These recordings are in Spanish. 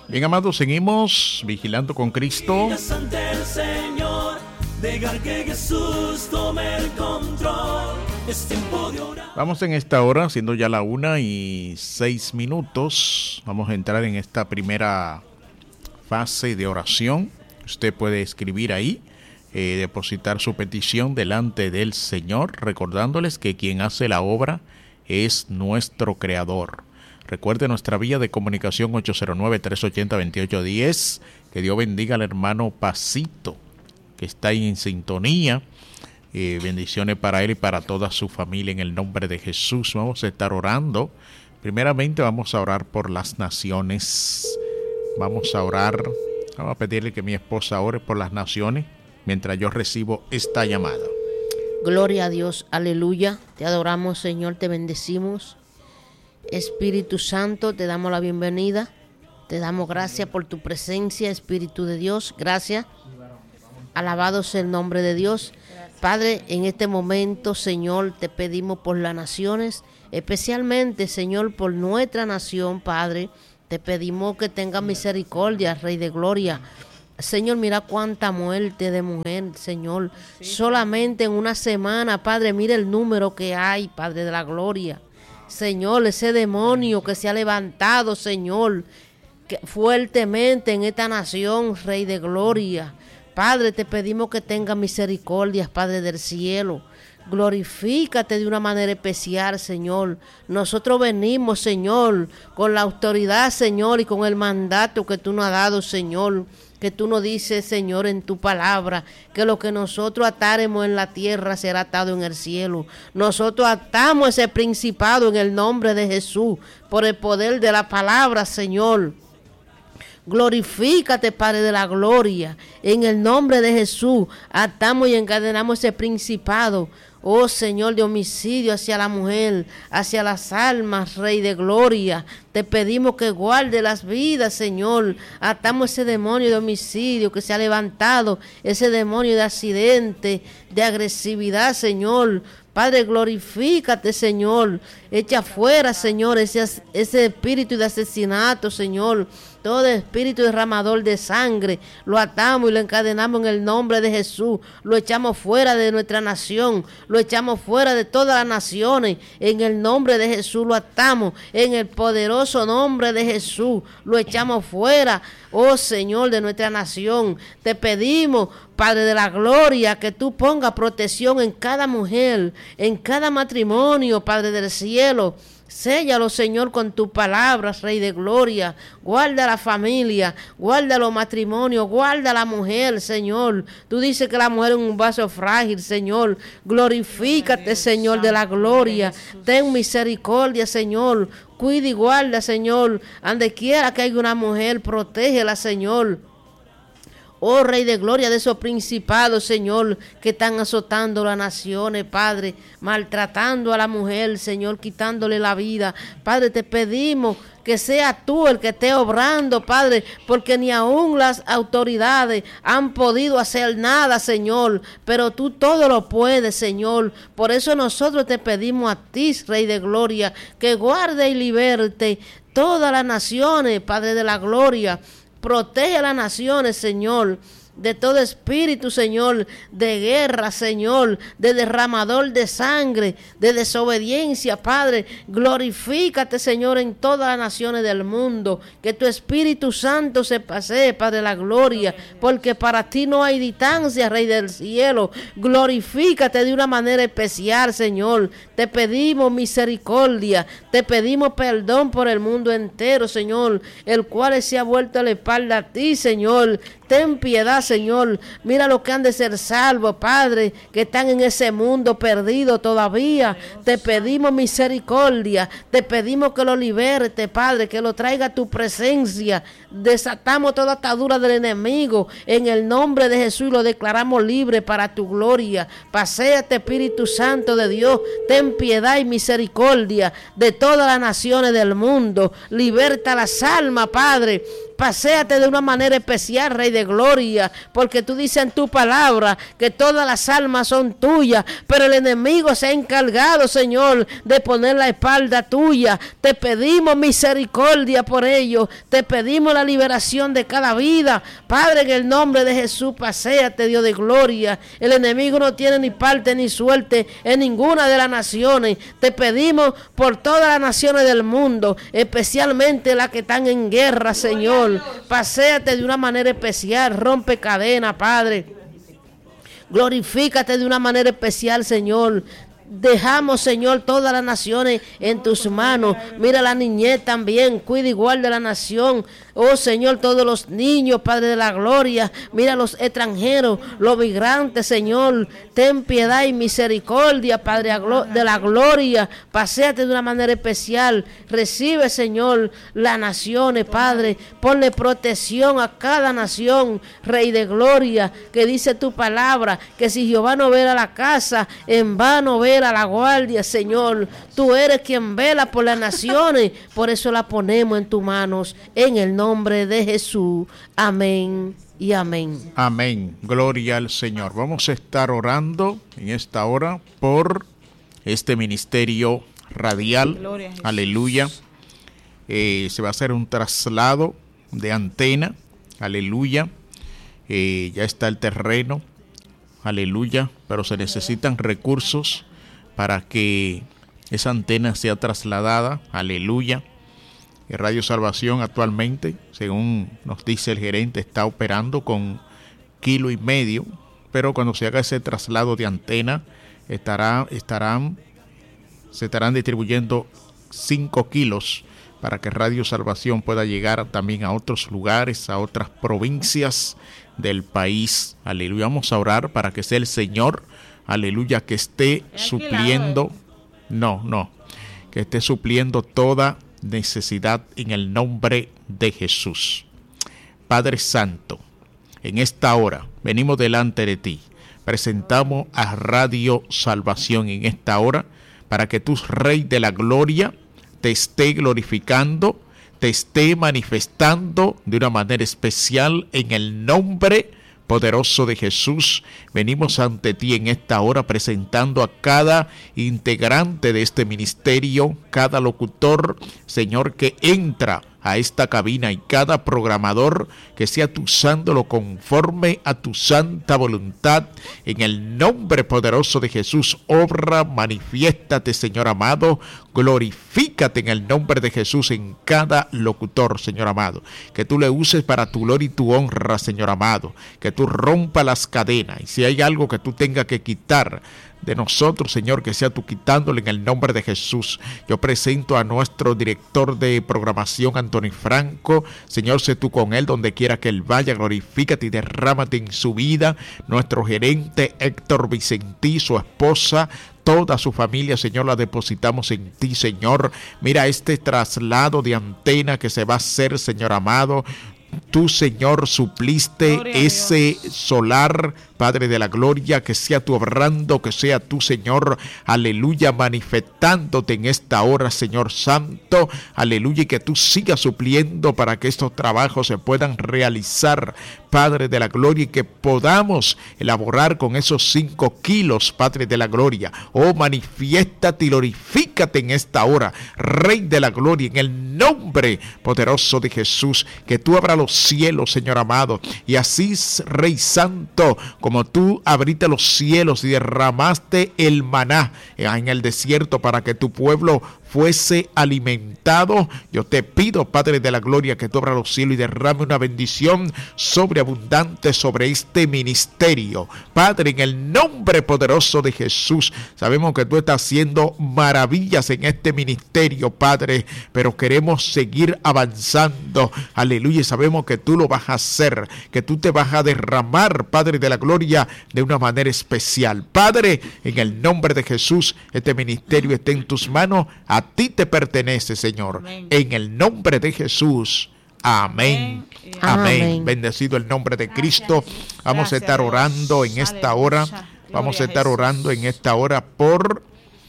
Bien, amados, seguimos vigilando con Cristo. Ante el Señor, dejar que Jesús tome el control. Es tiempo de orar. Vamos en esta hora, siendo ya la 1:06. Vamos a entrar en esta primera fase de oración. Usted puede escribir ahí, depositar su petición delante del Señor, recordándoles que quien hace la obra es nuestro Creador. Recuerde nuestra vía de comunicación 809-380-2810. Que Dios bendiga al hermano Pasito, que está ahí en sintonía. Bendiciones para él y para toda su familia en el nombre de Jesús. Vamos a estar orando. Primeramente vamos a orar por las naciones. Vamos a orar. Vamos a pedirle que mi esposa ore por las naciones mientras yo recibo esta llamada. Gloria a Dios, aleluya. Te adoramos, Señor, te bendecimos. Espíritu Santo, te damos la bienvenida. Te damos gracias por tu presencia, Espíritu de Dios. Gracias. Alabado sea el nombre de Dios. Padre, en este momento, Señor, te pedimos por las naciones, especialmente, Señor, por nuestra nación, Padre. Te pedimos que tengas misericordia, Rey de Gloria. Señor, mira cuánta muerte de mujer, Señor. Solamente en una semana, Padre, mira el número que hay, Padre de la Gloria. Señor, ese demonio que se ha levantado, Señor, fuertemente en esta nación, Rey de Gloria. Padre, te pedimos que tengas misericordia, Padre del cielo. Glorifícate de una manera especial, Señor. Nosotros venimos, Señor, con la autoridad, Señor, y con el mandato que tú nos has dado, Señor. Que tú nos dices, Señor, en tu palabra, que lo que nosotros ataremos en la tierra será atado en el cielo. Nosotros atamos ese principado en el nombre de Jesús, por el poder de la palabra, Señor. Glorifícate, Padre de la Gloria. En el nombre de Jesús, atamos y encadenamos ese principado. Oh Señor, de homicidio hacia la mujer, hacia las almas, Rey de Gloria. Te pedimos que guarde las vidas, Señor. Atamos ese demonio de homicidio que se ha levantado, ese demonio de accidente, de agresividad, Señor. Padre, glorifícate, Señor. Echa fuera, Señor, ese espíritu de asesinato, Señor. Todo espíritu derramador de sangre, lo atamos y lo encadenamos en el nombre de Jesús. Lo echamos fuera de nuestra nación, lo echamos fuera de todas las naciones. En el nombre de Jesús lo atamos, en el poderoso nombre de Jesús. Lo echamos fuera, oh Señor, de nuestra nación. Te pedimos, Padre de la Gloria, que tú pongas protección en cada mujer, en cada matrimonio, Padre del cielo. Séllalo, Señor, con tus palabras, Rey de Gloria. Guarda la familia, guarda los matrimonios, guarda la mujer, Señor. Tú dices que la mujer es un vaso frágil, Señor. Glorifícate, Señor de la Gloria. Ten misericordia, Señor. Cuida y guarda, Señor. Donde quiera que haya una mujer, protégela, Señor. Oh Rey de Gloria, de esos principados, Señor, que están azotando las naciones, Padre, maltratando a la mujer, Señor, quitándole la vida. Padre, te pedimos que sea tú el que esté obrando, Padre, porque ni aún las autoridades han podido hacer nada, Señor, pero tú todo lo puedes, Señor. Por eso nosotros te pedimos a ti, Rey de Gloria, que guarde y liberte todas las naciones, Padre de la Gloria. Protege a las naciones, Señor, de todo espíritu, Señor, de guerra, Señor, de derramador de sangre, de desobediencia, Padre. Glorifícate, Señor, en todas las naciones del mundo. Que tu Espíritu Santo se pasee, Padre de la Gloria, porque para ti no hay distancia, Rey del cielo. Glorifícate de una manera especial, Señor. Te pedimos misericordia, te pedimos perdón por el mundo entero, Señor, el cual se ha vuelto la espalda a ti, Señor. Ten piedad, Señor. Mira lo que han de ser salvos, Padre, que están en ese mundo perdido todavía. Te pedimos misericordia. Te pedimos que lo liberte, Padre, que lo traiga a tu presencia. Desatamos toda atadura del enemigo en el nombre de Jesús y lo declaramos libre para tu gloria. Paséate, Espíritu Santo de Dios. Ten piedad y misericordia de todas las naciones del mundo. Liberta las almas, Padre. paséate de una manera especial, Rey de Gloria, porque tú dices en tu palabra que todas las almas son tuyas, pero el enemigo se ha encargado, Señor, de poner la espalda tuya. Te pedimos misericordia por ello, te pedimos la liberación de cada vida, Padre, en el nombre de Jesús. Paséate, Dios de gloria. El enemigo no tiene ni parte ni suerte en ninguna de las naciones. Te pedimos por todas las naciones del mundo, especialmente las que están en guerra, Señor. Paséate de una manera especial, rompe cadena, Padre. Glorifícate de una manera especial, Señor. Dejamos, Señor, todas las naciones en tus manos. Mira la niñez también, cuida igual de la nación. Oh, Señor, todos los niños, Padre de la gloria. Mira los extranjeros, los migrantes, Señor. Ten piedad y misericordia, Padre de la gloria. Paséate de una manera especial. Recibe, Señor, las naciones, Padre. Ponle protección a cada nación, Rey de gloria. Que dice tu palabra, que si Jehová no vela la casa, en vano vela la guardia, Señor. Tú eres quien vela por las naciones. Por eso la ponemos en tus manos, en el nombre de Jesús. Amén y amén. Amén. Gloria al Señor. Vamos a estar orando en esta hora por este ministerio radial. Aleluya. Se va a hacer un traslado de antena. Aleluya. Ya está el terreno. Aleluya. Pero se necesitan recursos para que esa antena sea trasladada. Aleluya. Radio Salvación actualmente, según nos dice el gerente, está operando con 1,5 kilos, pero cuando se haga ese traslado de antena, se estarán distribuyendo 5 kilos para que Radio Salvación pueda llegar también a otros lugares, a otras provincias del país. Aleluya. Vamos a orar para que sea el Señor, aleluya, que esté supliendo, que esté supliendo toda necesidad en el nombre de Jesús. Padre Santo, en esta hora venimos delante de ti, presentamos a Radio Salvación en esta hora para que tú, Rey de la Gloria, te esté glorificando, te esté manifestando de una manera especial en el nombre poderoso de Jesús. Venimos ante ti en esta hora presentando a cada integrante de este ministerio, cada locutor, Señor, que entra a esta cabina, y cada programador, que sea tú usándolo conforme a tu santa voluntad. En el nombre poderoso de Jesús, obra, manifiéstate, Señor amado, glorifícate en el nombre de Jesús en cada locutor, Señor amado, que tú le uses para tu gloria y tu honra, Señor amado, que tú rompas las cadenas, y si hay algo que tú tengas que quitar de nosotros, Señor, que sea tú quitándole en el nombre de Jesús. Yo presento a nuestro director de programación, Anthony Franco. Señor, sé tú con él donde quiera que él vaya, glorifícate y derrámate en su vida. Nuestro gerente Héctor Vicentí, su esposa, toda su familia, Señor, la depositamos en ti, Señor. Mira este traslado de antena que se va a hacer, Señor amado. Tú, Señor, supliste ese solar, Padre de la gloria, que sea tú obrando, que sea tú, Señor, aleluya, manifestándote en esta hora, Señor Santo, aleluya, y que tú sigas supliendo para que estos trabajos se puedan realizar, Padre de la gloria, y que podamos elaborar con esos 5 kilos, Padre de la gloria. Oh, manifiéstate y glorifícate en esta hora, Rey de la gloria, en el nombre poderoso de Jesús, que tú abras los cielos, Señor amado, y así, Rey Santo, como tú abriste los cielos y derramaste el maná en el desierto para que tu pueblo fuese alimentado, yo te pido, Padre de la gloria, que tú abras los cielos y derrame una bendición sobreabundante sobre este ministerio. Padre, en el nombre poderoso de Jesús, sabemos que tú estás haciendo maravillas en este ministerio, Padre, pero queremos seguir avanzando, aleluya, y sabemos que tú lo vas a hacer, que tú te vas a derramar, Padre de la gloria, de una manera especial. Padre, en el nombre de Jesús, este ministerio está en tus manos. A ti te pertenece, Señor. Amén. En el nombre de Jesús. Amén. Amén. Amén. Bendecido el nombre de Cristo. Vamos a estar orando en esta hora. Vamos a estar orando en esta hora por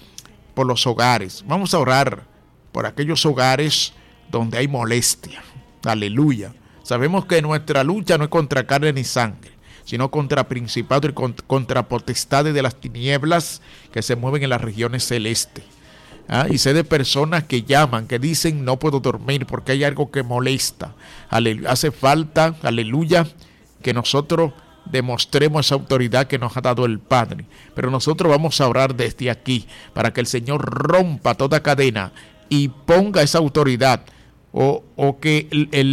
los hogares. Vamos a orar por aquellos hogares donde hay molestia. Aleluya. Sabemos que nuestra lucha no es contra carne ni sangre, sino contra principados y contra potestades de las tinieblas que se mueven en las regiones celestes. Y sé de personas que llaman, que dicen no puedo dormir porque hay algo que molesta. Hace falta, aleluya, que nosotros demostremos esa autoridad que nos ha dado el Padre. Pero nosotros vamos a orar desde aquí para que el Señor rompa toda cadena y ponga esa autoridad, o que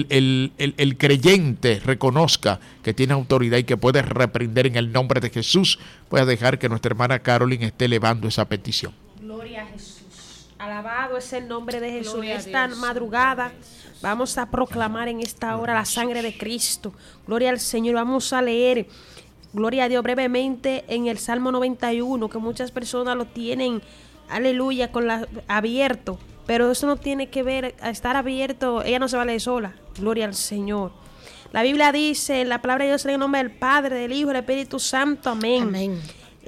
el creyente reconozca que tiene autoridad y que puede reprender en el nombre de Jesús. Voy a dejar que nuestra hermana Carolyn esté elevando esa petición. Gloria a Jesús. Alabado es el nombre de Jesús. En esta madrugada vamos a proclamar en esta hora la sangre de Cristo. Gloria al Señor. Vamos a leer, gloria a Dios, brevemente en el Salmo 91, que muchas personas lo tienen, aleluya, abierto. Pero eso no tiene que ver, a estar abierto, ella no se va a leer sola. Gloria al Señor. La Biblia dice, la palabra de Dios en el nombre del Padre, del Hijo y del Espíritu Santo. Amén. Amén.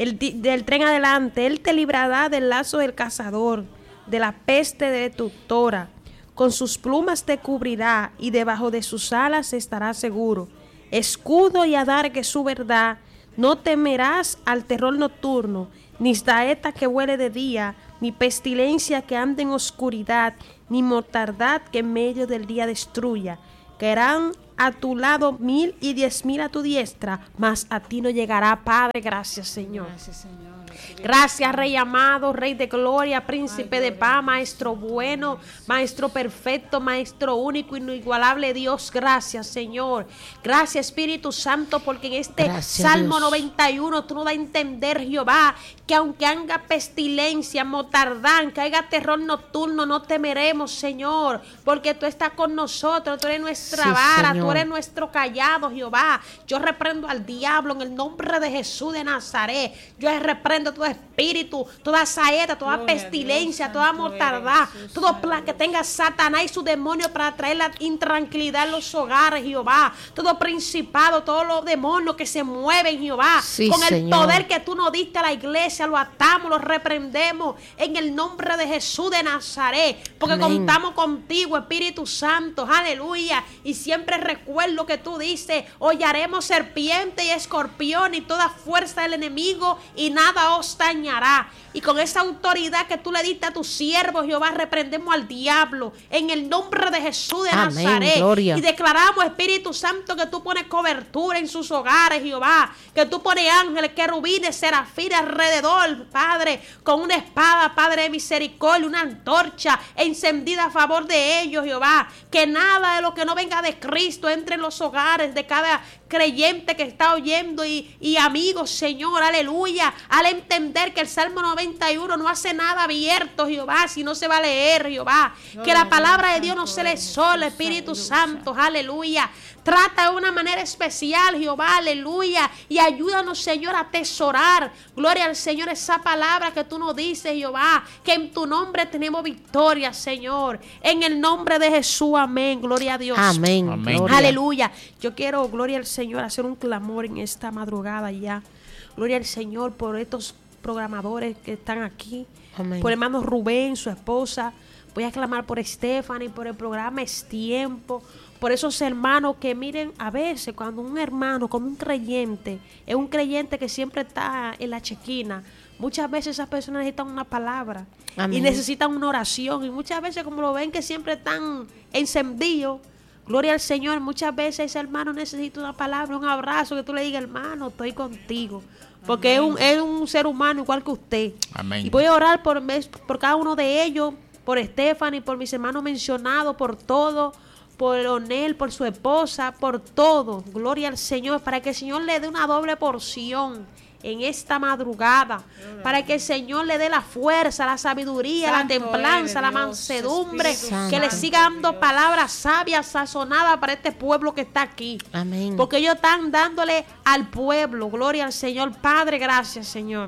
Del tren adelante, Él te librará del lazo del cazador, de la peste destructora. Con sus plumas te cubrirá y debajo de sus alas estarás seguro. Escudo y adarga es su verdad. No temerás al terror nocturno, ni saeta que vuele de día, ni pestilencia que ande en oscuridad, ni mortandad que en medio del día destruya. Caerán a tu lado 1,000 y 10,000 a tu diestra, mas a ti no llegará. Padre, gracias, Señor. Gracias, Señor. Gracias, Rey amado, Rey de gloria, Príncipe de paz, Maestro bueno, Maestro perfecto, Maestro único, inigualable Dios. Gracias, Señor. Gracias, Espíritu Santo, porque en este Salmo 91 tú nos das a entender, Jehová, que aunque haya pestilencia, motardán, que haya terror nocturno, no temeremos, Señor, porque tú estás con nosotros, tú eres nuestra vara, Señor. Tú eres nuestro callado, Jehová. Yo reprendo al diablo en el nombre de Jesús de Nazaret. Yo reprendo todo espíritu, toda saeta, toda pestilencia, toda mortandad, todo plan que tenga Satanás y su demonio para traer la intranquilidad en los hogares, Jehová. Todo principado, todos los demonios que se mueven, Jehová, con el poder que tú nos diste a la iglesia, lo atamos, lo reprendemos en el nombre de Jesús de Nazaret, porque contamos contigo, Espíritu Santo, aleluya. Y siempre recuerdo que tú dices, hollaremos serpiente y escorpión y toda fuerza del enemigo y nada os dañará. Y con esa autoridad que tú le diste a tus siervos, Jehová, reprendemos al diablo en el nombre de Jesús de Nazaret. Gloria. Y declaramos, Espíritu Santo, que tú pones cobertura en sus hogares, Jehová, que tú pones ángeles, querubines, serafines alrededor, Padre, con una espada, Padre de misericordia, una antorcha encendida a favor de ellos, Jehová. Que nada de lo que no venga de Cristo entre en los hogares de cada creyente que está oyendo y amigos, Señor, aleluya, al entender que el Salmo 91 no hace nada abierto, Jehová, si no se va a leer, Jehová, que la palabra de Dios no se lee sola, Espíritu Santo, aleluya. Trata de una manera especial, Jehová, aleluya, y ayúdanos, Señor, a atesorar, gloria al Señor, esa palabra que tú nos dices, Jehová, que en tu nombre tenemos victoria, Señor, en el nombre de Jesús, amén, gloria a Dios. Amén, amén. Aleluya. Yo quiero, gloria al Señor, hacer un clamor en esta madrugada ya, gloria al Señor por estos programadores que están aquí, amén. Por el hermano Rubén, su esposa. Voy a clamar por Stephanie, por el programa Es Tiempo, por esos hermanos que miren, a veces cuando un hermano, como un creyente, es un creyente que siempre está en la chequina, muchas veces esas personas necesitan una palabra, amén. Y necesitan una oración, y muchas veces como lo ven que siempre están encendidos, gloria al Señor, muchas veces ese hermano necesita una palabra, un abrazo, que tú le digas, hermano, estoy contigo. Porque es un ser humano igual que usted. Amén. Y voy a orar por cada uno de ellos, por Stephanie, por mis hermanos mencionados, por todo, por Leonel, por su esposa, por todo. Gloria al Señor, para que el Señor le dé una doble porción en esta madrugada, para que el Señor le dé la fuerza, la sabiduría, la templanza, la mansedumbre, que le siga dando palabras sabias, sazonadas para este pueblo que está aquí. Amén. Porque ellos están dándole al pueblo. Gloria al Señor. Padre, gracias, Señor.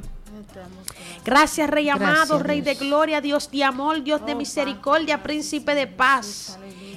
Gracias, Rey amado, Rey de gloria, Dios de amor, Dios de misericordia, Príncipe de paz.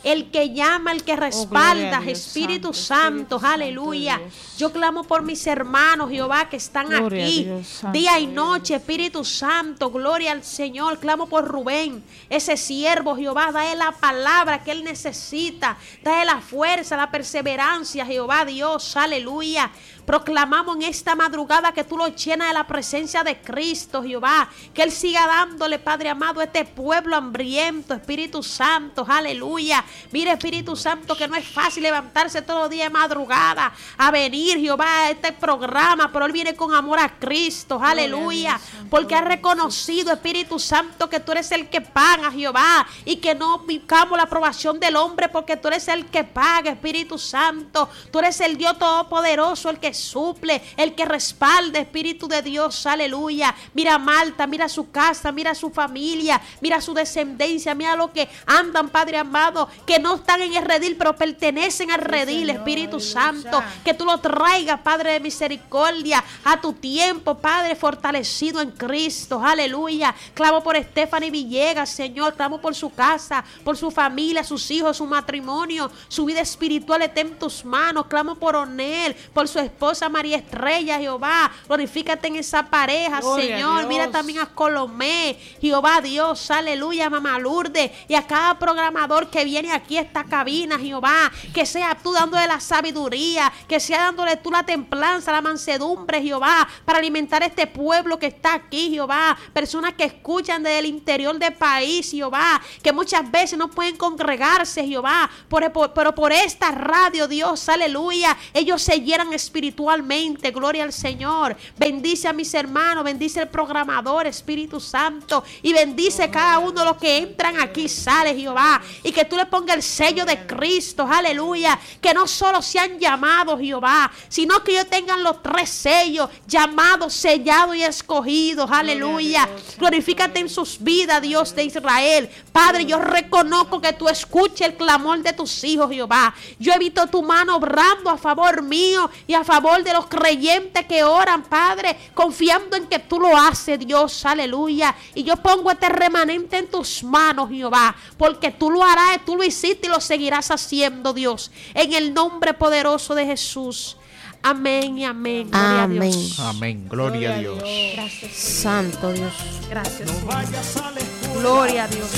el que llama, el que respalda, Dios, Espíritu Santo, Santo, aleluya. Dios. Yo clamo por mis hermanos, Jehová, que están Gloria a aquí Dios, Santo día y Dios. noche, Espíritu Santo, gloria al Señor. Clamo por Rubén, ese siervo, Jehová, dale la palabra que él necesita, dale la fuerza, la perseverancia, Jehová Dios, aleluya. Proclamamos en esta madrugada que tú lo llenas de la presencia de Cristo, Jehová, que él siga dándole, Padre amado, a este pueblo hambriento, Espíritu Santo, aleluya. Mire, Espíritu Santo, que no es fácil levantarse todos los días de madrugada a venir, Jehová, a este programa, pero él viene con amor a Cristo, aleluya, porque ha reconocido, Espíritu Santo, que tú eres el que paga, Jehová, y que no buscamos la aprobación del hombre, porque tú eres el que paga, Espíritu Santo. Tú eres el Dios todopoderoso, el que suple, el que respalda, Espíritu de Dios, aleluya. Mira a Malta, mira su casa, mira su familia, mira su descendencia, mira lo que andan, Padre amado, que no están en el redil, pero pertenecen al redil, Espíritu Santo, que tú lo traigas, Padre de misericordia, a tu tiempo, Padre, fortalecido en Cristo, aleluya. Clamo por Stephanie Villegas, Señor, clamo por su casa, por su familia, sus hijos, su matrimonio, su vida espiritual está en tus manos. Clamo por Onel, por su esposa María Estrella, Jehová, glorifícate en esa pareja, Gloria a Señor. Dios. Mira también a Colomé, Jehová Dios, aleluya, mamá Lourdes, y a cada programador que viene aquí a esta cabina, Jehová, que sea tú dándole la sabiduría, que sea dándole tú la templanza, la mansedumbre, Jehová, para alimentar este pueblo que está aquí, Jehová. Personas que escuchan desde el interior del país, Jehová, que muchas veces no pueden congregarse, Jehová, pero por esta radio, Dios, aleluya, ellos se llenan espiritualmente, gloria al Señor. Bendice a mis hermanos, bendice el programador, Espíritu Santo, y bendice cada uno de los que entran aquí, sale, Jehová, y que tú le pongas el sello de Cristo, aleluya, que no solo sean llamados, Jehová, sino que ellos tengan los 3 sellos, llamados, sellados y escogidos, aleluya. Glorifícate en sus vidas, Dios de Israel. Padre, yo reconozco que tú escuchas el clamor de tus hijos, Jehová. Yo he visto tu mano obrando a favor mío y a favor de los creyentes que oran, Padre, confiando en que tú lo haces, Dios, aleluya. Y yo pongo este remanente en tus manos, Jehová, porque tú lo harás, tú lo hiciste y lo seguirás haciendo, Dios, en el nombre poderoso de Jesús. Amén y amén. Gloria a Amén. Dios. Amén. Gloria a Dios. Gracias. Santo Dios. Gracias. No vayas a la escuela, Gloria a Dios.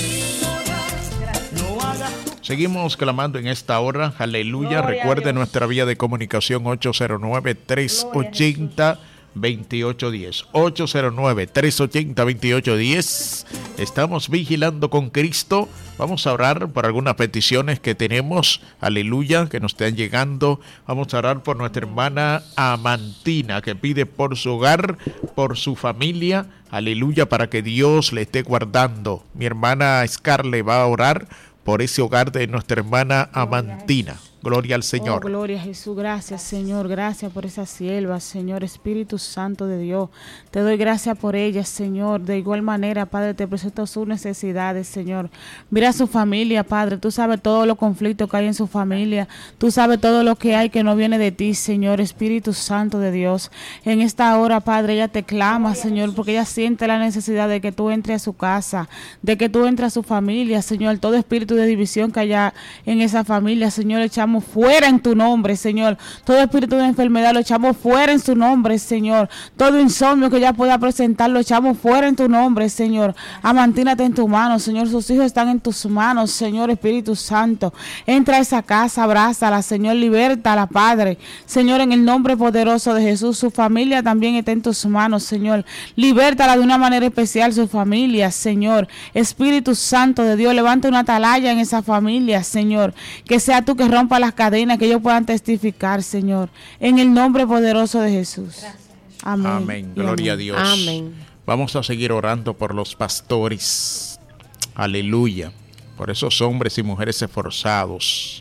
no hagas tu Seguimos clamando en esta hora. Aleluya. Gloria a Recuerde Dios. nuestra vía de comunicación 809-380-2810. 809-380-2810. Estamos vigilando con Cristo. Vamos a orar por algunas peticiones que tenemos. Aleluya, que nos están llegando. Vamos a orar por nuestra hermana Amantina, que pide por su hogar, por su familia. Aleluya, para que Dios le esté guardando. Mi hermana Scarlett va a orar por ese hogar de nuestra hermana Amantina. Gloria al Señor. Oh, gloria a Jesús. Gracias, Señor. Gracias por esa sierva, Señor. Espíritu Santo de Dios. Te doy gracias por ella, Señor. De igual manera, Padre, te presento sus necesidades, Señor. Mira a su familia, Padre. Tú sabes todos los conflictos que hay en su familia. Tú sabes todo lo que hay que no viene de ti, Señor. Espíritu Santo de Dios. En esta hora, Padre, ella te clama, Señor, porque ella siente la necesidad de que tú entres a su casa, de que tú entres a su familia, Señor. Todo espíritu de división que haya en esa familia, Señor, echamos fuera en tu nombre, Señor. Todo espíritu de enfermedad lo echamos fuera en su nombre, Señor. Todo insomnio que ella pueda presentar lo echamos fuera en tu nombre, Señor. Amantínate en tu mano, Señor. Sus hijos están en tus manos, Señor. Espíritu Santo, entra a esa casa, abrázala, Señor. Libértala, Padre. Señor, en el nombre poderoso de Jesús. Su familia también está en tus manos, Señor. Libértala de una manera especial, su familia, Señor. Espíritu Santo de Dios, levanta una atalaya en esa familia, Señor. Que sea tú que rompa las cadenas, que ellos puedan testificar, Señor, en el nombre poderoso de Jesús. Amén. Amén. Y Gloria a amén. Dios. Amén. Vamos a seguir orando por los pastores. Aleluya. Por esos hombres y mujeres esforzados.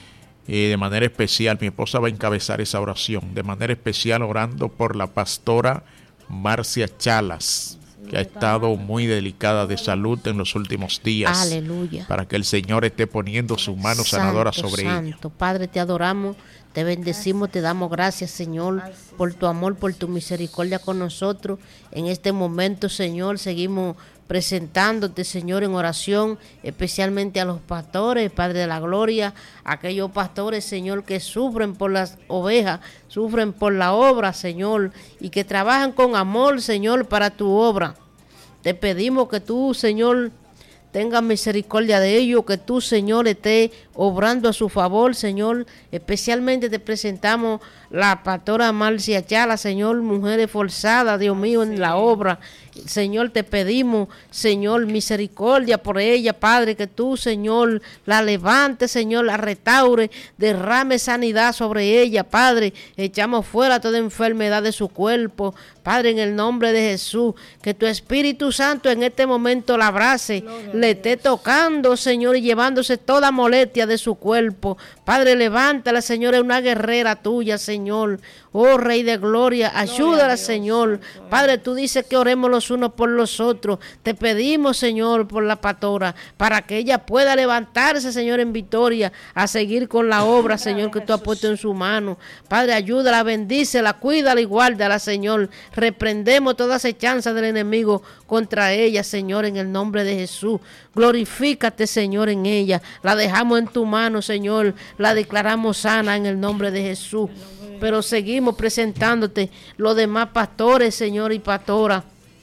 De manera especial, mi esposa va a encabezar esa oración. De manera especial orando por la pastora Marcia Chalas, que ha estado muy delicada de salud en los últimos días. Aleluya. Para que el Señor esté poniendo su mano sanadora Santo, sobre ella. Santo. Padre, te adoramos, te bendecimos, te damos gracias, Señor, por tu amor, por tu misericordia con nosotros. En este momento, Señor, seguimos presentándote, Señor, en oración, especialmente a los pastores, Padre de la Gloria, aquellos pastores, Señor, que sufren por las ovejas, sufren por la obra, Señor, y que trabajan con amor, Señor, para tu obra. Te pedimos que tú, Señor, tenga misericordia de ellos, que tú, Señor, estés obrando a su favor, Señor. Especialmente te presentamos la pastora Marcia Chala, Señor, mujer esforzada, Dios mío, en la obra. Señor, te pedimos, Señor, misericordia por ella, Padre, que tú, Señor, la levantes, Señor, la restaure, derrame sanidad sobre ella, Padre. Echamos fuera toda enfermedad de su cuerpo, Padre, en el nombre de Jesús. Que tu Espíritu Santo en este momento la abrace, le esté tocando, Señor, y llevándose toda molestia de su cuerpo. Padre, levántala, Señor, es una guerrera tuya, Señor. Oh, Rey de Gloria, ayúdala, Señor. Padre, tú dices que oremos los unos por los otros. Te pedimos, Señor, por la pastora, para que ella pueda levantarse, Señor, en victoria, a seguir con la obra, Señor, que tú has puesto en su mano. Padre, ayúdala, bendícela, cuídala y guárdala, Señor. Reprendemos toda acechanza del enemigo contra ella, Señor, en el nombre de Jesús. Glorifícate, Señor, en ella. La dejamos en tu mano, Señor. La declaramos sana en el nombre de Jesús. Pero seguimos presentándote los demás pastores, Señor, y pastora,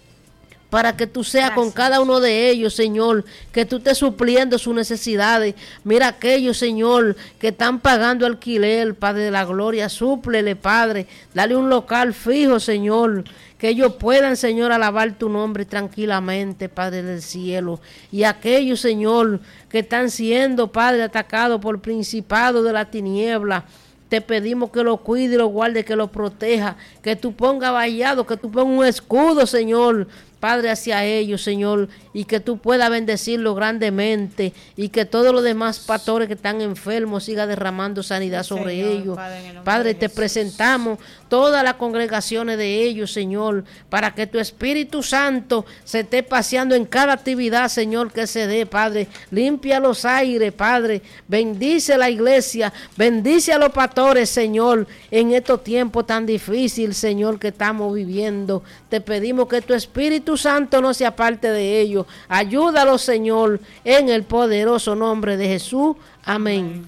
para que tú seas con cada uno de ellos, Señor, que tú estés supliendo sus necesidades. Mira aquellos, Señor, que están pagando alquiler, Padre de la Gloria, súplele, Padre, dale un local fijo, Señor, que ellos puedan, Señor, alabar tu nombre tranquilamente, Padre del cielo. Y aquellos, Señor, que están siendo, Padre, atacados por principado de la tiniebla, te pedimos que lo cuide, lo guarde, que lo proteja, que tú pongas vallado, que tú pongas un escudo, Señor, Padre, hacia ellos, Señor, y que tú puedas bendecirlo grandemente, y que todos los demás pastores que están enfermos siga derramando sanidad sobre ellos. Padre, te presentamos todas las congregaciones de ellos, Señor, para que tu Espíritu Santo se esté paseando en cada actividad, Señor, que se dé, Padre. Limpia los aires, Padre. Bendice la iglesia, bendice a los pastores, Señor, en estos tiempos tan difíciles, Señor, que estamos viviendo. Te pedimos que tu Espíritu Santo no se aparte de ellos. Ayúdalos, Señor, en el poderoso nombre de Jesús. Amén.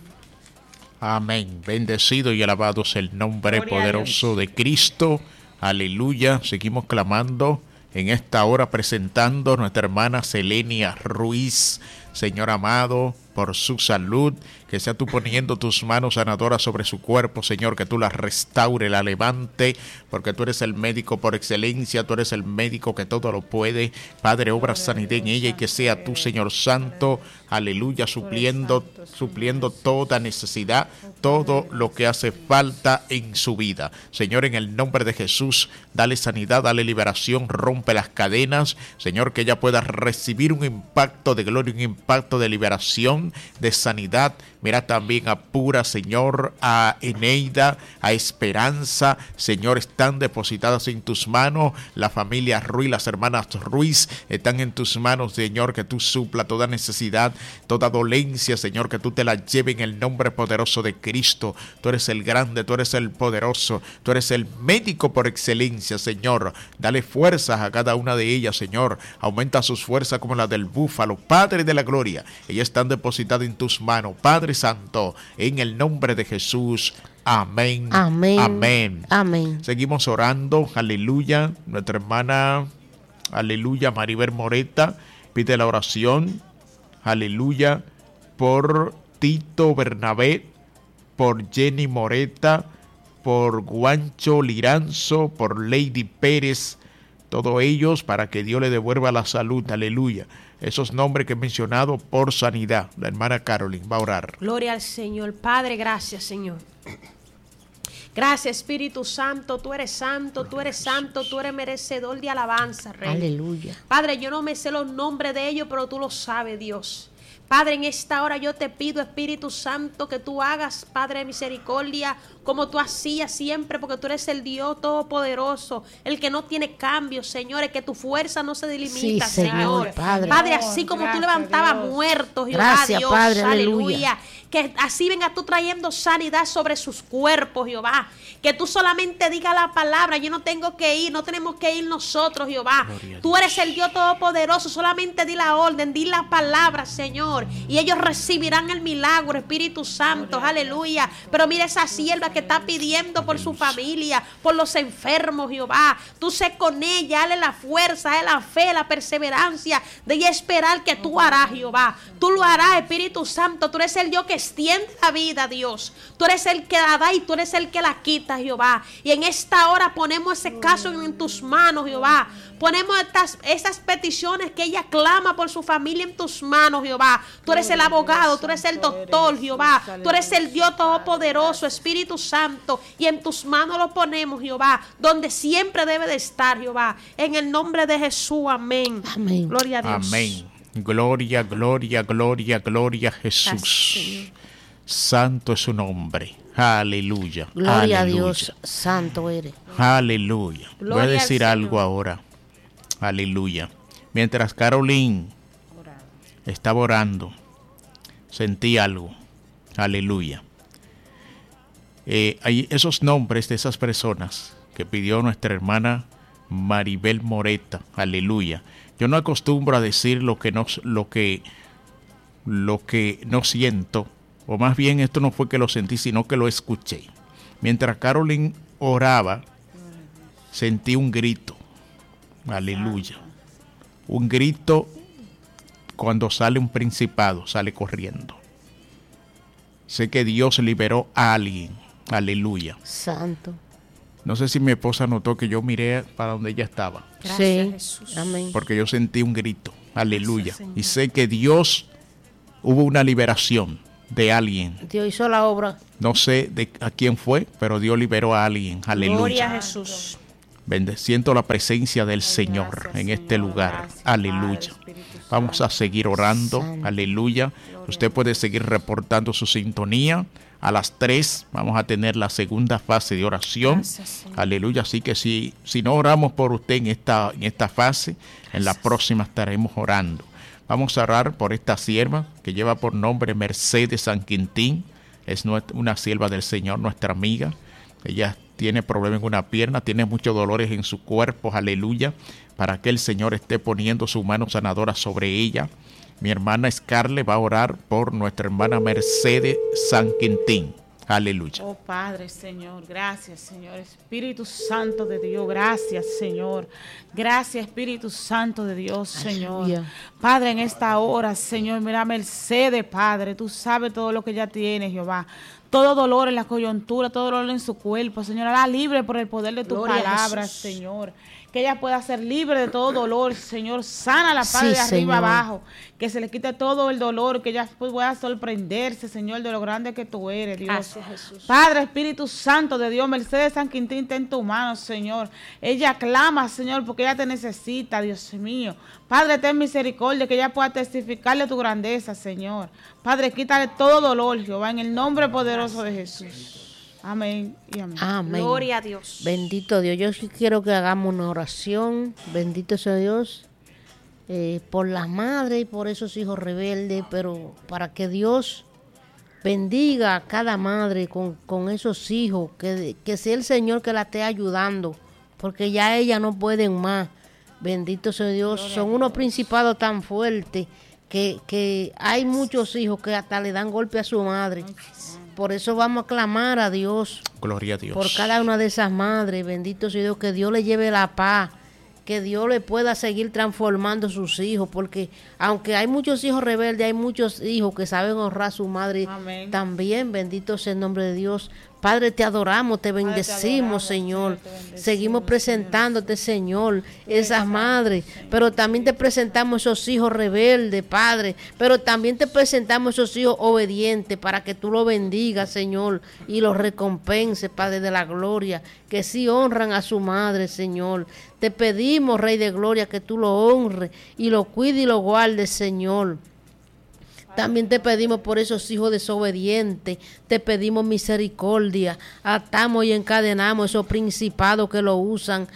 Amén. Bendecido y alabado es el nombre poderoso de Cristo. Aleluya. Seguimos clamando en esta hora, presentando a nuestra hermana Selenia Ruiz. Señor amado, por su salud, que sea tú poniendo tus manos sanadoras sobre su cuerpo, Señor, que tú la restaure, la levante, porque tú eres el médico por excelencia, tú eres el médico que todo lo puede. Padre, obra sanidad en ella y que sea tú, Señor Santo, aleluya, supliendo toda necesidad, todo lo que hace falta en su vida. Señor, en el nombre de Jesús, dale sanidad, dale liberación, rompe las cadenas, Señor, que ella pueda recibir un impacto de gloria, un impacto de liberación, de sanidad. Mira también a Pura, Señor, a Eneida, a Esperanza, Señor, están depositadas en tus manos. La familia Ruiz, las hermanas Ruiz están en tus manos, Señor, que tú supla toda necesidad, toda dolencia, Señor, que tú te la lleves en el nombre poderoso de Cristo. Tú eres el grande, tú eres el poderoso, tú eres el médico por excelencia, Señor. Dale fuerzas a cada una de ellas, Señor. Aumenta sus fuerzas como la del búfalo. Padre de la gloria, ellas están depositadas en tus manos, Padre Santo, en el nombre de Jesús. Amén. Amén. Amén. Amén. Seguimos orando. Aleluya. Nuestra hermana, aleluya, Maribel Moreta, pide la oración. Aleluya. Por Tito Bernabé, por Jenny Moreta, por Guancho Liranzo, por Lady Pérez. Todos ellos para que Dios le devuelva la salud. Aleluya. Esos nombres que he mencionado por sanidad. La hermana Carolyn va a orar. Gloria al Señor. Padre, gracias, Señor. Gracias, Espíritu Santo. Tú eres santo, tú eres santo, tú eres merecedor de alabanza, Rey. Aleluya. Padre, yo no me sé los nombres de ellos, pero tú lo sabes, Dios. Padre, en esta hora yo te pido, Espíritu Santo, que tú hagas, Padre de misericordia, como tú hacías siempre, porque tú eres el Dios todopoderoso, el que no tiene cambio, Señor, el que tu fuerza no se delimita, sí, Señor, Padre. Padre, así como tú levantabas muertos, Jehová, gracias, Dios, Padre, aleluya. Que así venga tú trayendo sanidad sobre sus cuerpos, Jehová. Que tú solamente digas la palabra. Yo no tengo que ir, no tenemos que ir nosotros, Jehová. Tú eres el Dios Todopoderoso. Solamente di la orden, di la palabra, Señor. Y ellos recibirán el milagro, Espíritu Santo. Aleluya. Pero mira esa sierva que está pidiendo por su familia, por los enfermos, Jehová. Tú sé con ella, dale la fuerza, dale la fe, la perseverancia de ella esperar que tú harás, Jehová. Tú lo harás, Espíritu Santo. Tú eres el Dios que extiende la vida, Dios. Tú eres el que la da y tú eres el que la quita, Jehová. Y en esta hora ponemos ese caso en tus manos, Jehová. Ponemos estas peticiones que ella clama por su familia en tus manos, Jehová. Tú eres el abogado, tú eres el doctor, Jehová. Tú eres el Dios Todopoderoso, Espíritu Santo. Y en tus manos lo ponemos, Jehová, donde siempre debe de estar, Jehová. En el nombre de Jesús, amén. Amén. Gloria a Dios. Amén. Gloria, gloria, gloria, gloria a Jesús. Santo es su nombre. Aleluya. Gloria Aleluya. a Dios, santo eres. Aleluya. Voy a Gloria al decir Señor. algo ahora. Aleluya. Mientras Caroline estaba orando, sentí algo. Aleluya. Hay esos nombres de esas personas que pidió nuestra hermana Maribel Moreta. Aleluya. Yo no acostumbro a decir lo que no siento, o más bien esto no fue que lo sentí, sino que lo escuché. Mientras Caroline oraba, sentí un grito. Aleluya. Un grito cuando sale un principado, sale corriendo. Sé que Dios liberó a alguien. Aleluya. Santo. No sé si mi esposa notó que yo miré para donde ella estaba, Gracias, Sí. Jesús. Amén. porque yo sentí un grito. Aleluya. Gracias, Señor. Y sé que Dios hubo una liberación de alguien. Dios hizo la obra. No sé a quién fue, pero Dios liberó a alguien. Gloria Aleluya. a Jesús. Siento la presencia del Señor en este lugar. Aleluya. Vamos a seguir orando. Santo. Aleluya. Usted puede seguir reportando su sintonía. A las 3 vamos a tener la segunda fase de oración. Gracias, Señor. Aleluya. Así que si no oramos por usted en esta fase, en la próxima estaremos orando. Vamos a orar por esta sierva que lleva por nombre Mercedes San Quintín. Es una sierva del Señor, nuestra amiga. Ella tiene problemas en una pierna, tiene muchos dolores en su cuerpo. Aleluya. Para que el Señor esté poniendo su mano sanadora sobre ella. Mi hermana Scarlett va a orar por nuestra hermana Mercedes San Quintín. Aleluya. Oh Padre, Señor, gracias, Señor. Espíritu Santo de Dios, gracias, Señor. Gracias, Espíritu Santo de Dios, Señor. Aleluya. Padre, en esta hora, Señor, mira Mercedes, Padre, tú sabes todo lo que ella tiene, Jehová. Todo dolor en la coyuntura, todo dolor en su cuerpo, Señor, la libre por el poder de tu Gloria a palabra, Jesús. Señor. Que ella pueda ser libre de todo dolor, Señor. Sana la Padre Sí, de arriba Señor. abajo. Que se le quite todo el dolor, que ella pueda sorprenderse, Señor, de lo grande que tú eres, Dios. Gracias, Jesús. Padre, Espíritu Santo de Dios, Mercedes San Quintín está en tu mano, Señor. Ella clama, Señor, porque ella te necesita, Dios mío. Padre, ten misericordia, que ella pueda testificarle tu grandeza, Señor. Padre, quítale todo dolor, Jehová, en el nombre poderoso de Jesús. Amén y amén. Amén. Gloria a Dios. Bendito Dios. Yo sí quiero que hagamos una oración. Bendito sea Dios. Por la madre y por esos hijos rebeldes. Pero para que Dios bendiga a cada madre con esos hijos. Que sea el Señor que la esté ayudando. Porque ya ellas no pueden más. Bendito sea Dios. Son unos principados tan fuertes que hay muchos hijos que hasta le dan golpe a su madre. Por eso vamos a clamar a Dios Gloria a Dios. por cada una de esas madres. Bendito sea Dios, que Dios le lleve la paz, que Dios le pueda seguir transformando sus hijos, porque aunque hay muchos hijos rebeldes, hay muchos hijos que saben honrar a su madre. Amén. También. Bendito sea el nombre de Dios. Padre, te adoramos, te bendecimos, Señor. te bendecimos, Seguimos presentándote, Señor, esas madres. Pero también te presentamos esos hijos rebeldes, Padre. Pero también te presentamos esos hijos obedientes para que tú los bendigas, Señor, y los recompenses, Padre de la gloria, que sí honran a su madre, Señor. Te pedimos, Rey de gloria, que tú lo honres y lo cuides y lo guardes, Señor. También te pedimos por esos hijos desobedientes, te pedimos misericordia, atamos y encadenamos esos principados que lo usan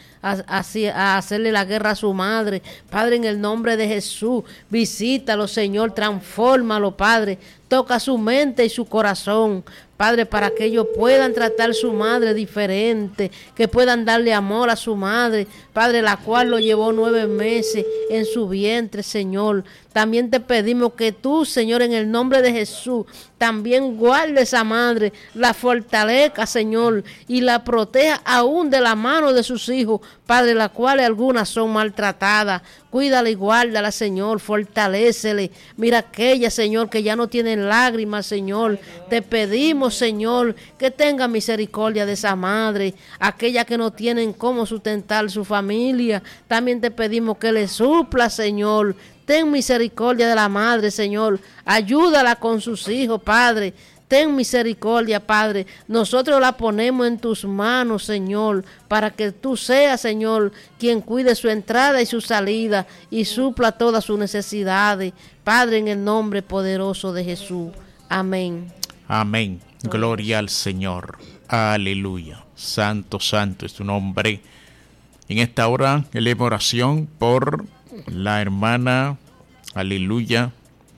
a hacerle la guerra a su madre. Padre, en el nombre de Jesús, visítalo, Señor, transfórmalo, Padre. Toca su mente y su corazón, Padre, para que ellos puedan tratar a su madre diferente, que puedan darle amor a su madre, Padre, la cual lo llevó 9 meses en su vientre, Señor. También te pedimos que tú, Señor, en el nombre de Jesús, también guarde esa madre, la fortalezca, Señor, y la proteja aún de la mano de sus hijos, Padre, las cuales algunas son maltratadas. Cuídala y guárdala, Señor, fortalécele. Mira aquella, Señor, que ya no tienen lágrimas, Señor. Te pedimos, Señor, que tenga misericordia de esa madre, aquella que no tienen cómo sustentar su familia. También te pedimos que le supla, Señor. Ten misericordia de la madre, Señor. Ayúdala con sus hijos, Padre. Ten misericordia, Padre. Nosotros la ponemos en tus manos, Señor, para que tú seas, Señor, quien cuide su entrada y su salida y supla todas sus necesidades. Padre, en el nombre poderoso de Jesús. Amén. Amén. Gloria al Señor. Aleluya. Santo, santo es tu nombre. En esta hora, elevo oración por la hermana. Aleluya.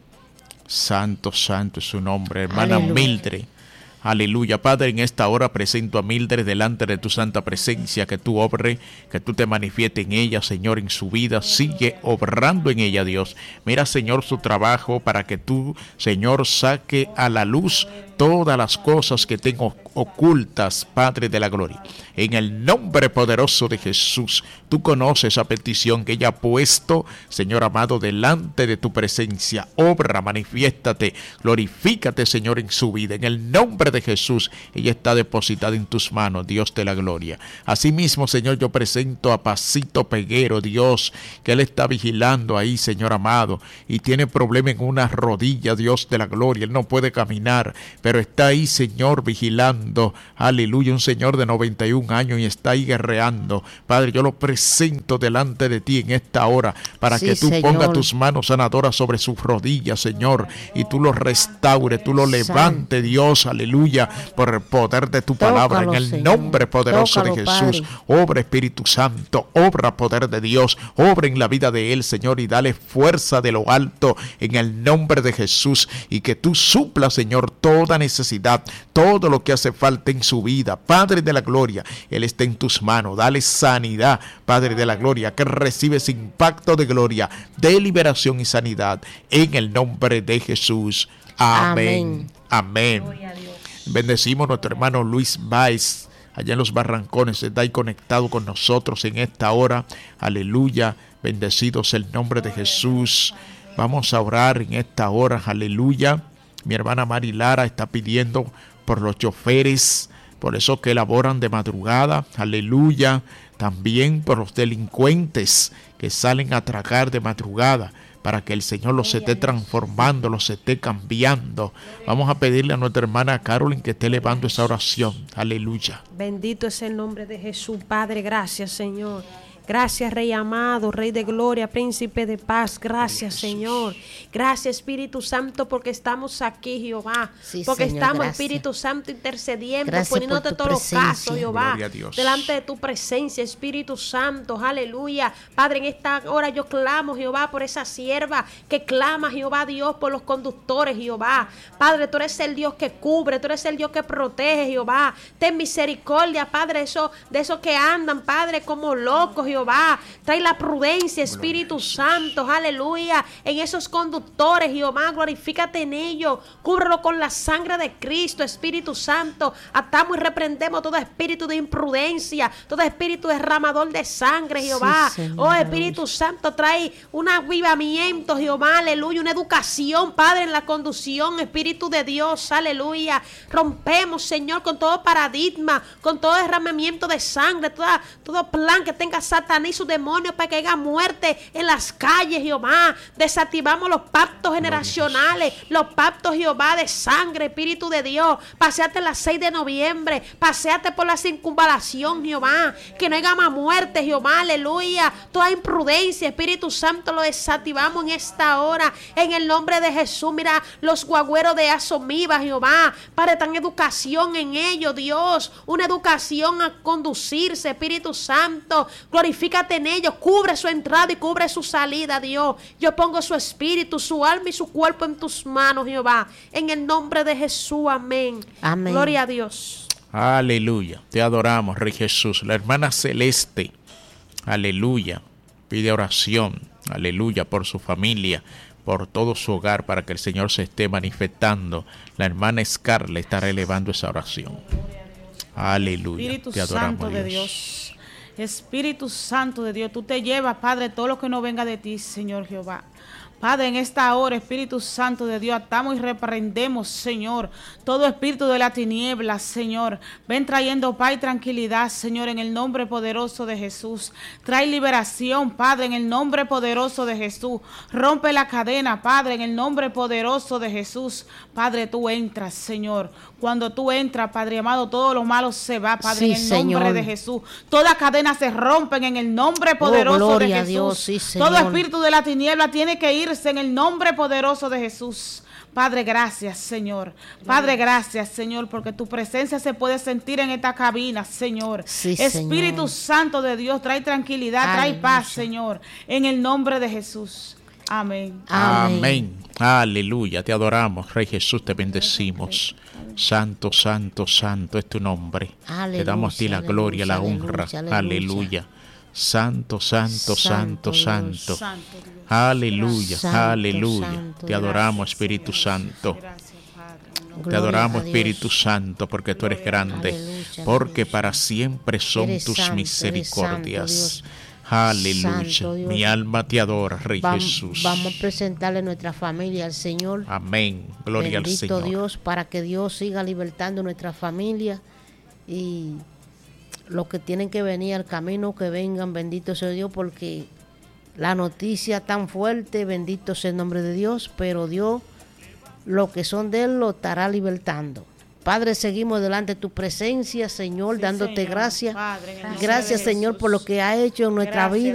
Santo, santo es su nombre, hermana Aleluya. Mildred. Aleluya, Padre, en esta hora presento a Mildred delante de tu santa presencia, que tú obre, que tú te manifiestes en ella, Señor, en su vida. Sigue obrando en ella, Dios. Mira, Señor, su trabajo, para que tú, Señor, saque a la luz todas las cosas que tengo ocultas, Padre de la gloria. En el nombre poderoso de Jesús, tú conoces esa petición que ella ha puesto, Señor amado, delante de tu presencia. Obra, manifiéstate, glorifícate, Señor, en su vida. En el nombre de Jesús, ella está depositada en tus manos, Dios de la gloria. Asimismo, Señor, yo presento a Pasito Peguero, Dios, que él está vigilando ahí, Señor amado, y tiene problema en una rodilla, Dios de la gloria. Él no puede caminar, pero está ahí, Señor, vigilando. Aleluya, un señor de 91 años y está ahí guerreando. Padre, yo lo presento delante de ti en esta hora, para que tú Señor, pongas tus manos sanadoras sobre sus rodillas, Señor, y tú lo restaures, tú lo levantes, Dios, aleluya, por el poder de tu palabra. Tócalo, en el Señor. nombre poderoso Tócalo, de Jesús, Padre. obra Espíritu Santo, obra poder de Dios, obra en la vida de él, Señor, y dale fuerza de lo alto en el nombre de Jesús, y que tú suplas, Señor, toda necesidad, todo lo que hace falta en su vida. Padre de la gloria, él está en tus manos. Dale sanidad, Padre de la gloria, que recibe ese impacto de gloria, de liberación y sanidad en el nombre de Jesús. Amén. Amén. Bendecimos a nuestro hermano Luis Báez, allá en los Barrancones. Está ahí conectado con nosotros en esta hora. Aleluya. Bendecido sea el nombre de Jesús. Vamos a orar en esta hora. Aleluya. Mi hermana Mari Lara está pidiendo por los choferes, por esos que laboran de madrugada. Aleluya. También por los delincuentes que salen a atracar de madrugada, para que el Señor los esté transformando, los esté cambiando. Vamos a pedirle a nuestra hermana Carolyn que esté elevando esa oración. Aleluya. Bendito es el nombre de Jesús, Padre. Gracias, Señor. Gracias, Rey amado, Rey de gloria, Príncipe de paz. Gracias, Señor. Gracias, Espíritu Santo, porque estamos aquí, Jehová. Sí, porque Señor, estamos, gracias. Espíritu Santo, intercediendo, Gracias poniéndote por tu todos los presencia. casos, Jehová. Gloria a Dios. Delante de tu presencia, Espíritu Santo. Aleluya. Padre, en esta hora yo clamo, Jehová, por esa sierva que clama, Jehová, Dios, por los conductores, Jehová. Padre, tú eres el Dios que cubre, tú eres el Dios que protege, Jehová. Ten misericordia, Padre, de esos que andan, Padre, como locos, Jehová. Trae la prudencia, Espíritu Santo, aleluya, en esos conductores, Jehová, glorifícate en ellos, cúbrelo con la sangre de Cristo, Espíritu Santo. Atamos y reprendemos todo espíritu de imprudencia, todo espíritu derramador de sangre, Jehová. Sí, Señor, Oh, Espíritu Santo, trae un avivamiento, Jehová, aleluya, una educación, Padre, en la conducción, Espíritu de Dios, aleluya. Rompemos, Señor, con todo paradigma, con todo derramamiento de sangre, todo plan que tenga Satanás y su demonio para que haya muerte en las calles, Jehová. Desactivamos los pactos generacionales, los pactos, Jehová, de sangre, Espíritu de Dios. Paseate el 6 de noviembre, paseate por la circunvalación, Jehová. Que no haya más muerte, Jehová, aleluya. Toda imprudencia, Espíritu Santo, lo desactivamos en esta hora, en el nombre de Jesús. Mira los guagüeros de Asomiba, Jehová, para tan educación en ellos, Dios. Una educación a conducirse, Espíritu Santo. Glorifica glorifícate en ellos, cubre su entrada y cubre su salida, Dios. Yo pongo su espíritu, su alma y su cuerpo en tus manos, Jehová, en el nombre de Jesús, amén. Amén. Gloria a Dios. Aleluya, te adoramos, Rey Jesús. La hermana Celeste, aleluya, pide oración, aleluya, por su familia, por todo su hogar, para que el Señor se esté manifestando. La hermana Scarlett está elevando esa oración. Aleluya, Espíritu te adoramos, Santo de Dios. Espíritu Santo de Dios, tú te llevas, Padre, todo lo que no venga de ti, Señor Jehová. Padre, en esta hora, Espíritu Santo de Dios, atamos y reprendemos, Señor, todo espíritu de la tiniebla, Señor. Ven trayendo paz y tranquilidad, Señor, en el nombre poderoso de Jesús. Trae liberación, Padre, en el nombre poderoso de Jesús. Rompe la cadena, Padre, en el nombre poderoso de Jesús. Padre, tú entras, Señor. Cuando tú entras, Padre amado, todo lo malo se va, Padre, Sí, en el nombre Señor. de Jesús. Toda cadena se rompen en el nombre poderoso de gloria a Jesús. Dios, sí, Todo Señor. espíritu de la tiniebla tiene que irse en el nombre poderoso de Jesús. Padre, gracias, Señor. Padre, gracias, Señor, porque tu presencia se puede sentir en esta cabina, Señor. Sí, Espíritu Señor. Santo de Dios, trae tranquilidad, trae Aleluya. paz, Señor, en el nombre de Jesús. Amén. Amén. Aleluya, te adoramos, Rey Jesús, te bendecimos. Santo, santo, santo es tu nombre. Aleluya, Te damos a ti la gloria, la honra. aleluya, Aleluya. Santo, santo, santo, Santo Dios. santo. Santo Dios. Aleluya, Santo, aleluya. santo. Te adoramos, Espíritu Santo. Gracias, Padre. Te Gloria adoramos, a Dios. Espíritu Santo, porque tú eres grande, Aleluya, porque aleluya. para siempre son Eres tus santo, eres misericordias. santo, Dios. Aleluya. Santo Dios. Mi alma te adora, Rey Jesús. Vamos a presentarle nuestra familia al Señor. Amén. Gloria al Bendito Señor. Dios, para que Dios siga libertando nuestra familia y los que tienen que venir al camino, que vengan, bendito sea Dios, porque la noticia tan fuerte, bendito sea el nombre de Dios, pero Dios, los que son de Él, lo estará libertando. Padre, seguimos delante de tu presencia, Señor, Sí, dándote Señor. gracias. Padre, en el nombre Gracias, de Señor, por lo Jesús. que ha hecho en nuestra Gracias, vida.